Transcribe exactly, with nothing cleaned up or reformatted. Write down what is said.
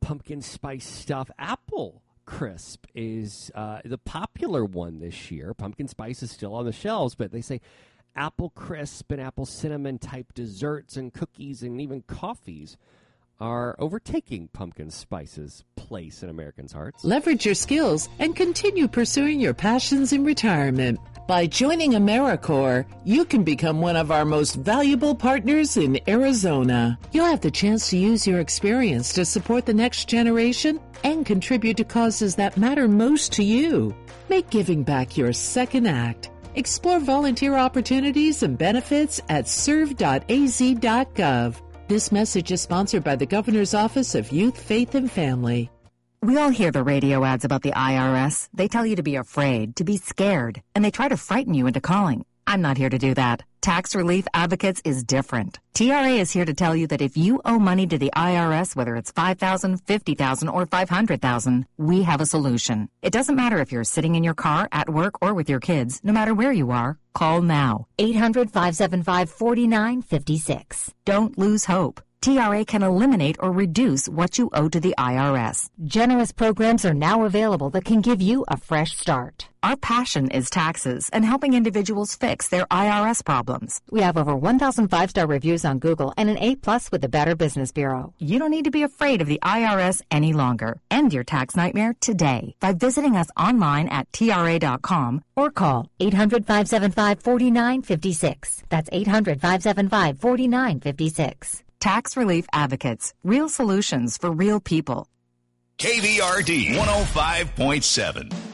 pumpkin spice stuff. Apple Crisp is uh, the popular one this year. Pumpkin spice is still on the shelves, but they say apple crisp and apple cinnamon type desserts and cookies and even coffees are overtaking pumpkin spice's place in Americans' hearts. Leverage your skills and continue pursuing your passions in retirement. By joining AmeriCorps, you can become one of our most valuable partners in Arizona. You'll have the chance to use your experience to support the next generation and contribute to causes that matter most to you. Make giving back your second act. Explore volunteer opportunities and benefits at serve dot a z dot gov. This message is sponsored by the Governor's Office of Youth, Faith, and Family. We all hear the radio ads about the I R S. They tell you to be afraid, to be scared, and they try to frighten you into calling. I'm not here to do that. Tax Relief Advocates is different. T R A is here to tell you that if you owe money to the I R S, whether it's five thousand dollars, fifty thousand dollars, or five hundred thousand dollars, we have a solution. It doesn't matter if you're sitting in your car, at work, or with your kids. No matter where you are, call now. eight hundred, five seven five, four nine five six. Don't lose hope. T R A can eliminate or reduce what you owe to the I R S. Generous programs are now available that can give you a fresh start. Our passion is taxes and helping individuals fix their I R S problems. We have over one thousand five-star reviews on Google and an A plus with the Better Business Bureau. You don't need to be afraid of the I R S any longer. End your tax nightmare today by visiting us online at T R A dot com or call eight hundred, five seven five, four nine five six. That's eight hundred, five seven five, four nine five six. Tax Relief Advocates. Real solutions for real people. K V R D one oh five point seven.